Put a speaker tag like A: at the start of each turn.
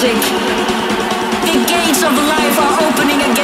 A: music. The gates of life are opening again.